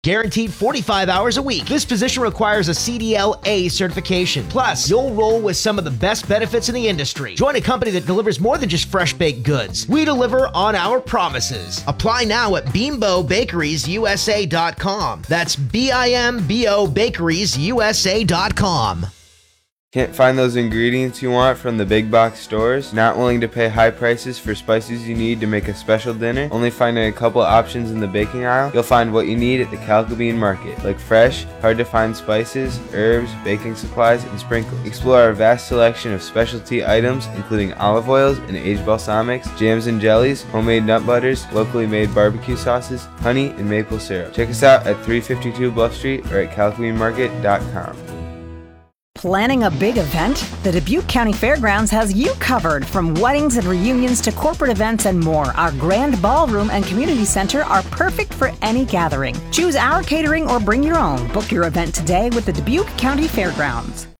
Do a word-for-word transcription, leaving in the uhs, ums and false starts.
Guaranteed forty-five hours a week. This position requires a C D L A certification. Plus, you'll roll with some of the best benefits in the industry. Join a company that delivers more than just fresh baked goods. We deliver on our promises. Apply now at bimbo bakeries u s a dot com. That's B I M B O bakeries u s a dot com. Can't find those ingredients you want from the big box stores? Not willing to pay high prices for spices you need to make a special dinner? Only finding a couple options in the baking aisle? You'll find what you need at the Calico Bean Market, like fresh, hard to find spices, herbs, baking supplies, and sprinkles. Explore our vast selection of specialty items, including olive oils and aged balsamics, jams and jellies, homemade nut butters, locally made barbecue sauces, honey, and maple syrup. Check us out at three fifty-two Bluff Street or at calico bean market dot com. Planning a big event? The Dubuque County Fairgrounds has you covered. From weddings and reunions to corporate events and more, our grand ballroom and community center are perfect for any gathering. Choose our catering or bring your own. Book your event today with the Dubuque County Fairgrounds.